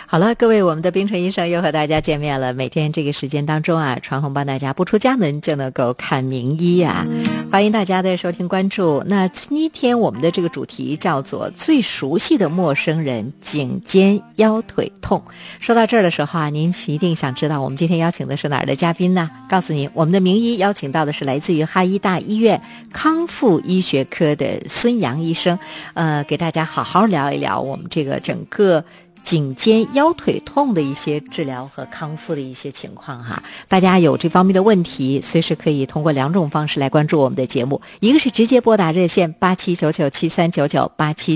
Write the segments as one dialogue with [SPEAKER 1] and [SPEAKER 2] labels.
[SPEAKER 1] 好了，各位，我们的冰城医生又和大家见面了。每天这个时间当中啊，传红帮大家不出家门就能够看名医啊，欢迎大家的收听关注。那今天我们的这个主题叫做最熟悉的陌生人颈肩腰腿痛。说到这儿的时候啊，您一定想知道我们今天邀请的是哪儿的嘉宾呢？告诉您，我们的名医邀请到的是来自于哈医大医院康复医学科的孙杨医生，给大家好好聊一聊我们这个整个颈肩腰腿痛的一些治疗和康复的一些情况哈。大家有这方面的问题，随时可以通过两种方式来关注我们的节目，一个是直接拨打热线87997399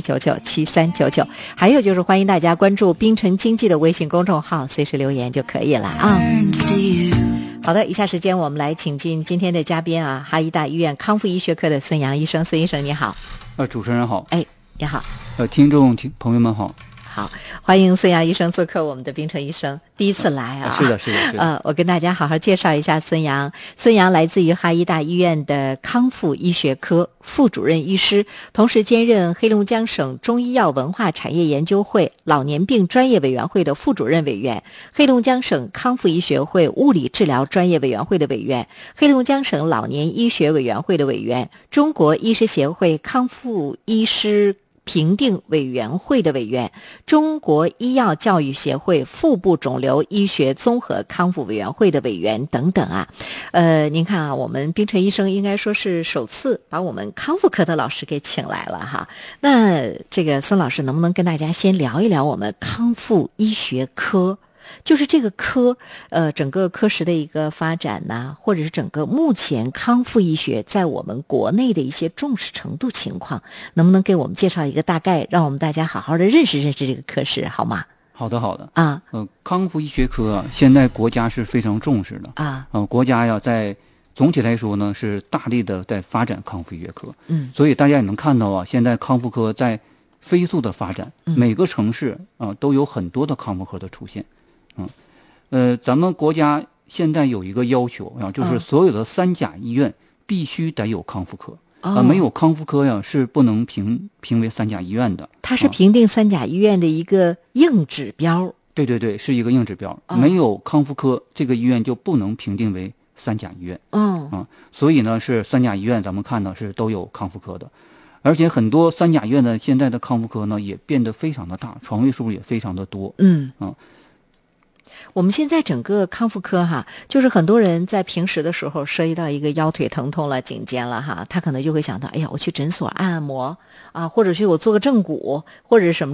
[SPEAKER 1] 87997399，还有就是欢迎大家关注冰城经济的微信公众号，随时留言就可以了啊。好的，以下时间我们来请进今天的嘉宾啊，哈医大医院康复医学科的孙杨医生。孙医生你好。
[SPEAKER 2] 主持人好。
[SPEAKER 1] 你好。
[SPEAKER 2] 听众朋友们好。
[SPEAKER 1] 好，欢迎孙杨医生做客我们的冰城医生，第一次来啊。
[SPEAKER 2] 是的。
[SPEAKER 1] 我跟大家好好介绍一下孙杨。孙杨来自于哈医大医院的康复医学科副主任医师，同时兼任黑龙江省中医药文化产业研究会老年病专业委员会的副主任委员，黑龙江省康复医学会物理治疗专业委员会的委员，黑龙江省老年医学委员会的委员，中国医师协会康复医师评定委员会的委员，中国医药教育协会腹部肿瘤医学综合康复委员会的委员等等啊。您看啊，我们冰城医生应该说是首次把我们康复科的老师给请来了哈。那这个孙老师能不能跟大家先聊一聊我们康复医学科？就是这个科整个科室的一个发展呢，或者是整个目前康复医学在我们国内的一些重视程度情况，能不能给我们介绍一个大概，让我们大家好好的认识认识这个科室好吗？
[SPEAKER 2] 好的啊。康复医学科啊，现在国家是非常重视的啊。国家要在总体来说呢，是大力的在发展康复医学科。所以大家也能看到啊，现在康复科在飞速的发展，每个城市都有很多的康复科的出现。咱们国家现在有一个要求啊，就是所有的3甲医院必须得有康复科没有康复科呀是不能评为3甲医院的。
[SPEAKER 1] 它是评定3甲医院的一个硬指标。
[SPEAKER 2] 对，是一个硬指标。没有康复科，这个医院就不能评定为3甲医院。所以呢，是3甲医院咱们看到是都有康复科的，而且很多3甲医院的现在的康复科呢也变得非常的大，床位数也非常的多。
[SPEAKER 1] 我们现在整个康复科哈，就是很多人在平时的时候涉及到一个腰腿疼痛了、颈肩了哈，他可能就会想到，哎呀，我去诊所按摩啊，或者去我做个正骨或者什么